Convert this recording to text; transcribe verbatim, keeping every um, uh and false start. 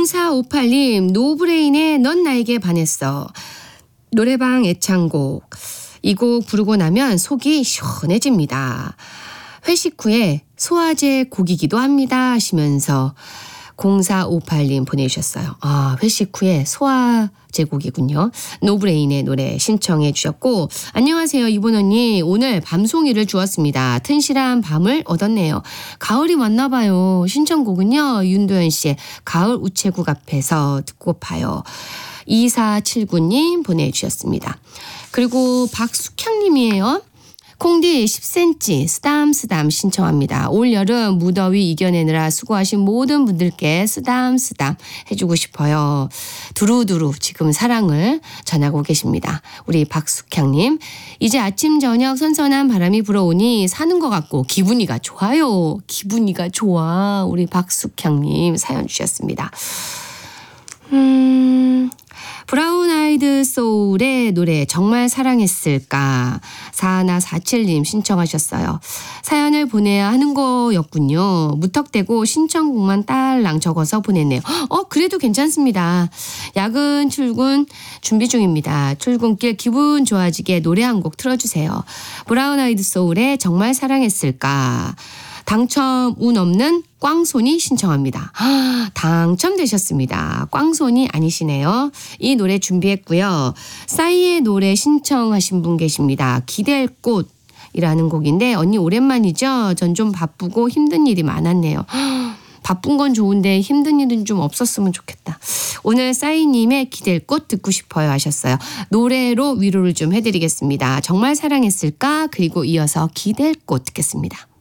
공사오팔 님 노브레인의 넌 나에게 반했어. 노래방 애창곡. 이 곡 부르고 나면 속이 시원해집니다. 회식 후에 소화제 곡이기도 합니다 하시면서 공사오팔 님 보내주셨어요. 아, 회식 후에 소화제 곡이군요. 노브레인의 노래 신청해 주셨고, 안녕하세요 이본 언니. 오늘 밤송이를 주었습니다. 튼실한 밤을 얻었네요. 가을이 왔나 봐요. 신청곡은요 윤도현 씨의 가을 우체국 앞에서 듣고파요. 이사칠구 님 보내주셨습니다. 그리고 박숙향 님이에요. 콩디 십 센티미터 쓰담쓰담 신청합니다. 올여름 무더위 이겨내느라 수고하신 모든 분들께 쓰담쓰담 해주고 싶어요. 두루두루 지금 사랑을 전하고 계십니다. 우리 박숙향님. 이제 아침 저녁 선선한 바람이 불어오니 사는 것 같고 기분이가 좋아요. 기분이가 좋아. 우리 박숙향님 사연 주셨습니다. 음... 브라운 아이드 소울의 노래 정말 사랑했을까. 사하나사칠 님 신청하셨어요. 사연을 보내야 하는 거였군요. 무턱대고 신청곡만 딸랑 적어서 보냈네요. 어 그래도 괜찮습니다. 야근 출근 준비 중입니다. 출근길 기분 좋아지게 노래 한 곡 틀어주세요. 브라운 아이드 소울의 정말 사랑했을까. 당첨 운 없는 꽝손이 신청합니다. 아, 당첨되셨습니다. 꽝손이 아니시네요. 이 노래 준비했고요. 싸이의 노래 신청하신 분 계십니다. 기댈 꽃이라는 곡인데 언니 오랜만이죠? 전 좀 바쁘고 힘든 일이 많았네요. 바쁜 건 좋은데 힘든 일은 좀 없었으면 좋겠다. 오늘 싸이님의 기댈 꽃 듣고 싶어요 하셨어요. 노래로 위로를 좀 해드리겠습니다. 정말 사랑했을까? 그리고 이어서 기댈 꽃 듣겠습니다.